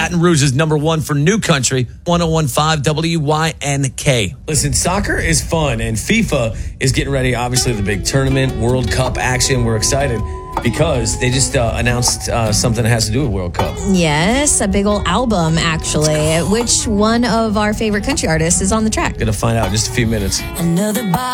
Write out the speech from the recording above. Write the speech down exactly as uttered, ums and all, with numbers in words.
Baton Rouge is number one for new country, one oh one point five W Y N K. Listen, soccer is fun, and FIFA is getting ready. Obviously, the big tournament, World Cup action. We're excited because they just uh, announced uh, something that has to do with World Cup. Yes, a big old album, actually. Which one of our favorite country artists is on the track? Gonna find out in just a few minutes. Another